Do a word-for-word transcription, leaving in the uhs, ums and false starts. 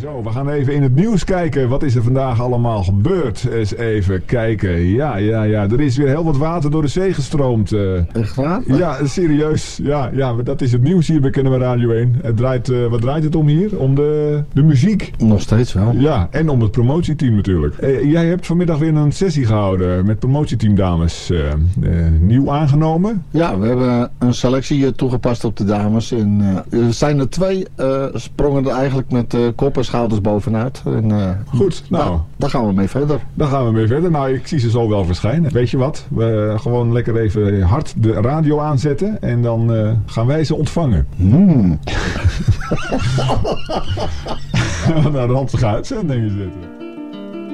Zo, we gaan even in het nieuws kijken. Wat is er vandaag allemaal gebeurd? Eens even kijken. Ja, ja, ja. Er is weer heel wat water door de zee gestroomd. Uh. Echt waar? Ja, serieus. Ja, ja, dat is het nieuws hier bij Kennemer Radio één. Het draait, uh, wat draait het om hier? Om de, de muziek. Nog steeds wel. Ja, en om het promotieteam natuurlijk. Uh, jij hebt vanmiddag weer een sessie gehouden met promotieteam dames. Uh, uh, nieuw aangenomen. Ja, we hebben een selectie toegepast op de dames. En, uh, er zijn er twee uh, sprongen er eigenlijk met uh, kop en schouders bovenuit. En, uh, Goed, nou. Daar, daar gaan we mee verder. Daar gaan we mee verder. Nou, ik zie ze zo wel verschijnen. Weet je wat? We gewoon lekker even hard de radio aanzetten. En dan uh, gaan wij ze ontvangen. Mm. Naar de randige uitzendingen zitten.